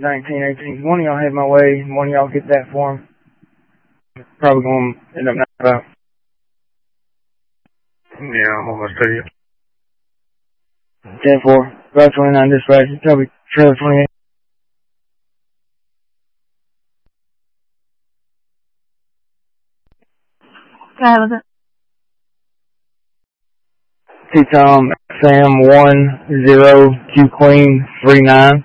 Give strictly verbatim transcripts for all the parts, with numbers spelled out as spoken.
nineteen eighteen. One of y'all head my way. One of y'all get that for him. Probably going to end up not about. Yeah, I'll almost tell you. ten four. Route twenty-nine dispatch. Tell me, trailer twenty-eight. Go ahead with it. T-Tom, Sam one zero, Q Queen three nine.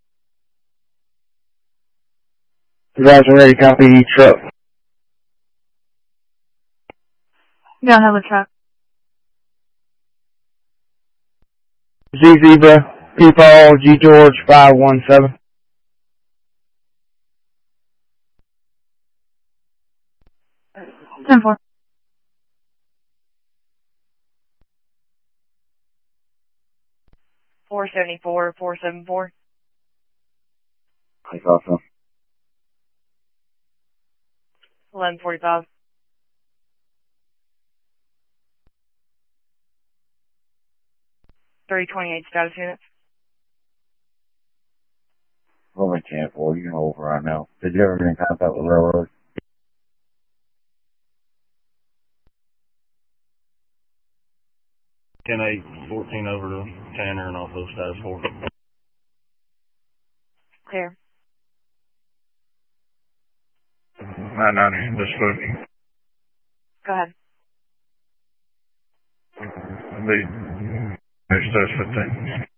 Guys are ready to copy truck. Go ahead with truck. Z Zebra, P Paul, G George five one seven. ten four. four seventy-four, four seventy-four. Take off, huh? eleven forty-five. three twenty-eight status units. Only ten four, you can hold for right now. Did you ever get in contact with railroad? ten eight, fourteen over to Tanner and also status four. Clear. nine nine, this movie. Go ahead. The, there's those fifteen.